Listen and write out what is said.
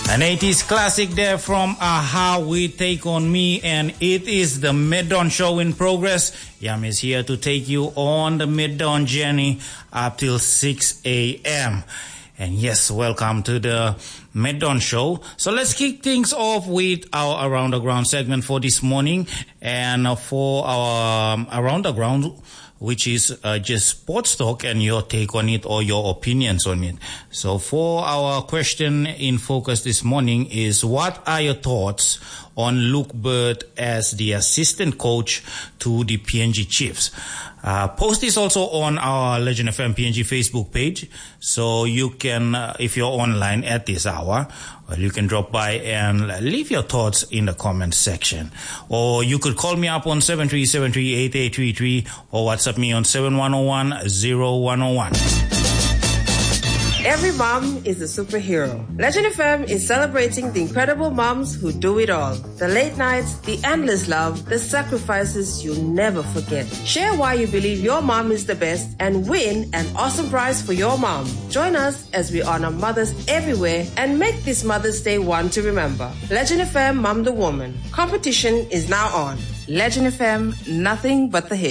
An 80s classic there from Aha, We Take On Me, and it is the Mid-Dawn Show in progress. Yam is here to take you on the Mid-Dawn journey up till 6 a.m. And yes, welcome to the Mid-Dawn Show. So let's kick things off with our Around the Ground segment for this morning. And for our Around the Ground, which is just sports talk and your take on it or your opinions on it. So for our question in focus this morning is, what are your thoughts on Luke Bird as the assistant coach to the PNG Chiefs? Post this also on our Legend FM PNG Facebook page. So you can, if you're online at this hour, well, you can drop by and leave your thoughts in the comments section. Or you could call me up on 73738833 or WhatsApp me on 71010101. Every mom is a superhero. Legend FM is celebrating the incredible moms who do it all. The late nights, the endless love, the sacrifices you'll never forget. Share why you believe your mom is the best and win an awesome prize for your mom. Join us as we honor mothers everywhere and make this Mother's Day one to remember. Legend FM Mom the Woman. Competition is now on. Legend FM, nothing but the hit.